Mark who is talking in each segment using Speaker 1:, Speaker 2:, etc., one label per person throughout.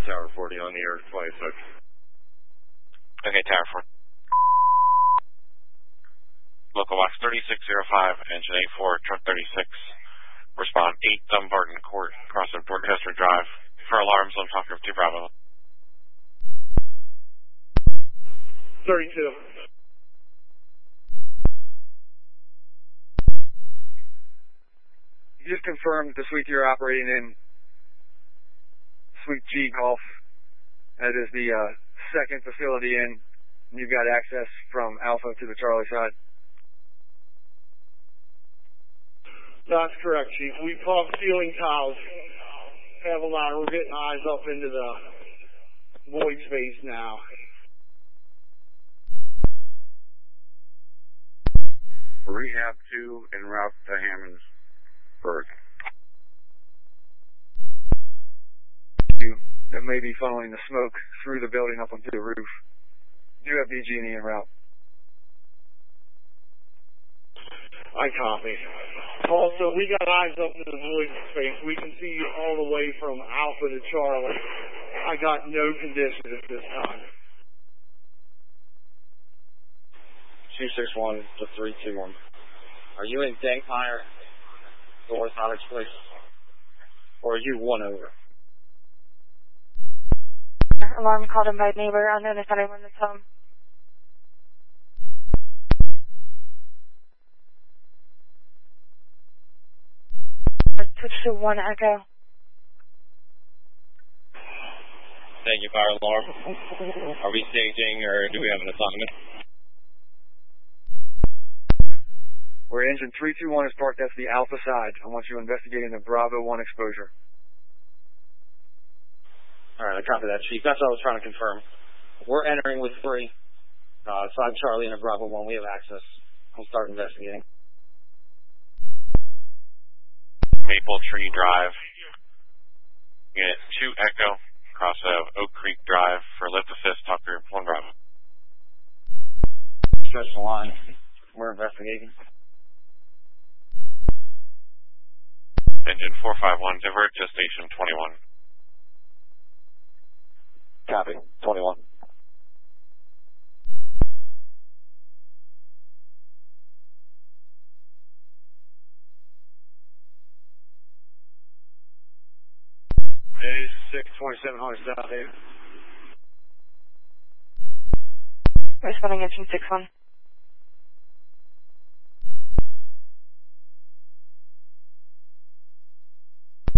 Speaker 1: Tower 40 on the air 26.
Speaker 2: Okay, Tower 40. Local Wax 3605, engine 84, truck 36. Respond 8 Dumbarton Court, cross of Dorchester Drive. For alarms on Fokker 2 Bravo.
Speaker 3: 32.
Speaker 4: You just confirmed the suite you're operating in, Suite G Golf. That is the second facility in. You've got access from Alpha to the Charlie side.
Speaker 3: That's correct, Chief. We pump ceiling tiles. Have a lot. We're getting eyes up into the void space now.
Speaker 1: Rehab 2 en route to Hammondsburg.
Speaker 4: That may be funneling the smoke through the building up onto the roof. Do have BG&E en route.
Speaker 3: I copy. Also, we got eyes up into the void space. We can see all the way from Alpha to Charlie. I got no condition at this time.
Speaker 5: 261 to 321. Are you in Dankmeyer, the orthotics place? Or are you one over?
Speaker 6: Alarm called in by neighbor. Unknown if anyone is home. Switch to 1 Echo.
Speaker 5: Thank you, fire alarm. Are we staging or do we have an assignment?
Speaker 4: Where engine 321 is parked, that's the Alpha side. I want you investigating the Bravo 1 exposure.
Speaker 5: Alright, I copy that, Chief. That's what I was trying to confirm. We're entering with 3. 5 Charlie and a Bravo 1. We have access. We'll start investigating.
Speaker 2: Maple Tree Drive. Unit 2 Echo, cross of Oak Creek Drive for lift assist, talk group 1 Bravo.
Speaker 5: Stretch the line. We're investigating.
Speaker 2: Engine 451, divert to station 21.
Speaker 5: Copy. 21.
Speaker 3: Hey, 627 Hunter South, David.
Speaker 6: Responding engine 61.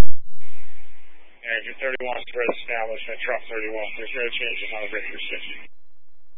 Speaker 3: Engine 31 is established at truck 31. There's no changes on the Victor 60.